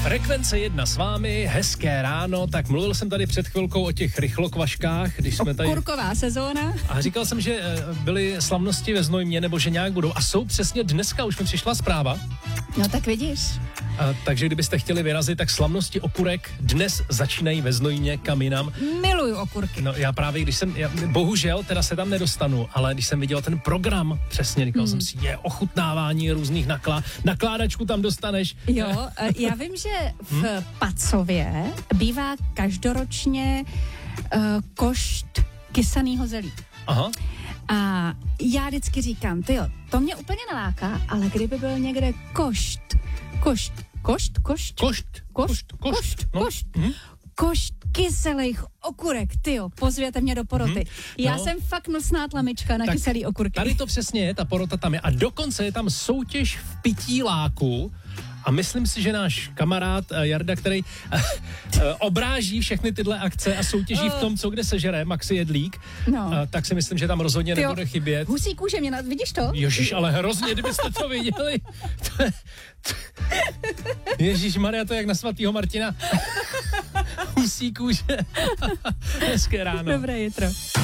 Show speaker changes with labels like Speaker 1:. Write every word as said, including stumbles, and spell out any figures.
Speaker 1: Frekvence jedna s vámi, hezké ráno, tak mluvil jsem tady před chvilkou o těch rychlokvaškách, když jsme tady...
Speaker 2: Kurková sezóna.
Speaker 1: A říkal jsem, že byly slavnosti ve Znojmě, nebo že nějak budou. A jsou přesně dneska, už mi přišla zpráva.
Speaker 2: No tak vidíš.
Speaker 1: A, takže kdybyste chtěli vyrazit, tak slavnosti okurek dnes začínají ve Znojmě, kam jinam.
Speaker 2: Miluju okurky.
Speaker 1: No já právě, když jsem, já, bohužel teda se tam nedostanu, ale když jsem viděl ten program, přesně říkal hmm. jsem si, je ochutnávání různých naklá, nakládačku tam dostaneš.
Speaker 2: Jo, já vím, že v hmm? Pacově bývá každoročně uh, košt kysanýho zelí.
Speaker 1: Aha.
Speaker 2: A já vždycky říkám, tyjo, to mě úplně neláká, ale kdyby byl někde košt, košt, košt, košt,
Speaker 1: košt,
Speaker 2: košt, košt, košt,
Speaker 1: no.
Speaker 2: košt,
Speaker 1: mm.
Speaker 2: košt kyselých okurek, tyjo, pozvěte mě do poroty. Mm. Já
Speaker 1: no.
Speaker 2: jsem fakt mlsná tlamička na tak kyselý okurky.
Speaker 1: Tady to přesně je, ta porota tam je a dokonce je tam soutěž v pití láku. A myslím si, že náš kamarád Jarda, který obráží všechny tyhle akce a soutěží v tom, co kde sežere, Maxi Jedlík, no. tak si myslím, že tam rozhodně Tyjo, nebude chybět.
Speaker 2: Husí kůže mě, vidíš to?
Speaker 1: Ježíš, ale hrozně, kdybyste to viděli. Ježíšmarja, to je jak na svatýho Martina. Husí kůže. Hezké ráno.
Speaker 2: Dobré jitro.